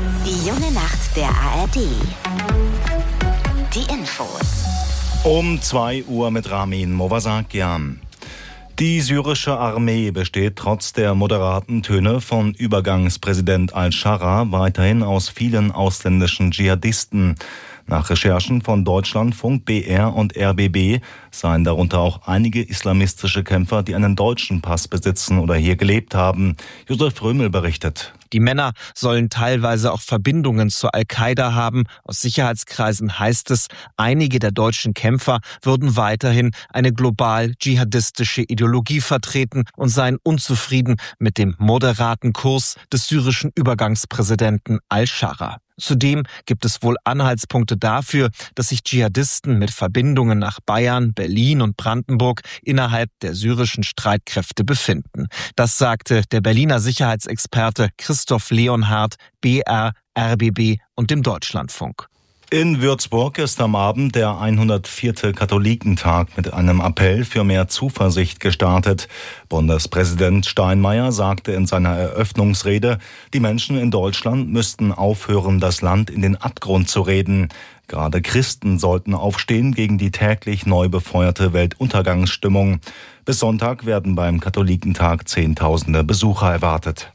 Die junge Nacht der ARD. Die Infos. Um 2 Uhr mit Ramin Movasakian. Die syrische Armee besteht trotz der moderaten Töne von Übergangspräsident al-Scharra weiterhin aus vielen ausländischen Dschihadisten. Nach Recherchen von Deutschlandfunk, BR und RBB seien darunter auch einige islamistische Kämpfer, die einen deutschen Pass besitzen oder hier gelebt haben. Josef Römel berichtet. Die Männer sollen teilweise auch Verbindungen zur Al-Qaida haben. Aus Sicherheitskreisen heißt es, einige der deutschen Kämpfer würden weiterhin eine global dschihadistische Ideologie vertreten und seien unzufrieden mit dem moderaten Kurs des syrischen Übergangspräsidenten al-Scharra. Zudem gibt es wohl Anhaltspunkte dafür, dass sich Dschihadisten mit Verbindungen nach Bayern, Berlin und Brandenburg innerhalb der syrischen Streitkräfte befinden. Das sagte der Berliner Sicherheitsexperte Christoph Leonhardt, BR, RBB und dem Deutschlandfunk. In Würzburg ist am Abend der 104. Katholikentag mit einem Appell für mehr Zuversicht gestartet. Bundespräsident Steinmeier sagte in seiner Eröffnungsrede, die Menschen in Deutschland müssten aufhören, das Land in den Abgrund zu reden. Gerade Christen sollten aufstehen gegen die täglich neu befeuerte Weltuntergangsstimmung. Bis Sonntag werden beim Katholikentag Zehntausende Besucher erwartet.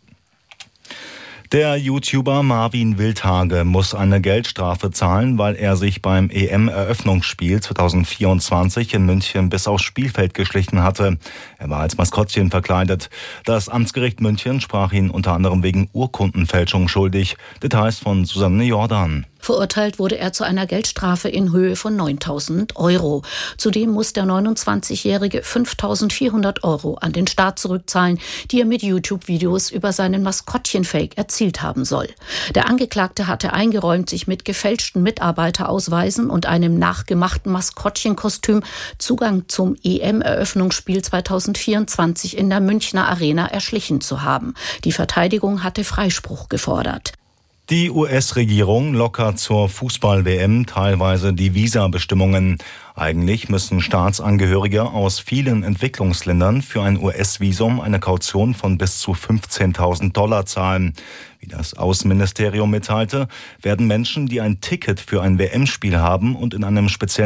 Der YouTuber Marvin Wildhage muss eine Geldstrafe zahlen, weil er sich beim EM-Eröffnungsspiel 2024 in München bis aufs Spielfeld geschlichen hatte. Er war als Maskottchen verkleidet. Das Amtsgericht München sprach ihn unter anderem wegen Urkundenfälschung schuldig. Details von Susanne Jordan. Verurteilt wurde er zu einer Geldstrafe in Höhe von 9.000 €. Zudem muss der 29-Jährige 5.400 € an den Staat zurückzahlen, die er mit YouTube-Videos über seinen Maskottchen-Fake erzielt haben soll. Der Angeklagte hatte eingeräumt, sich mit gefälschten Mitarbeiterausweisen und einem nachgemachten Maskottchenkostüm Zugang zum EM-Eröffnungsspiel 2024 in der Münchner Arena erschlichen zu haben. Die Verteidigung hatte Freispruch gefordert. Die US-Regierung lockert zur Fußball-WM teilweise die Visabestimmungen. Eigentlich müssen Staatsangehörige aus vielen Entwicklungsländern für ein US-Visum eine Kaution von bis zu $15.000 zahlen. Wie das Außenministerium mitteilte, werden Menschen, die ein Ticket für ein WM-Spiel haben und in einem speziellen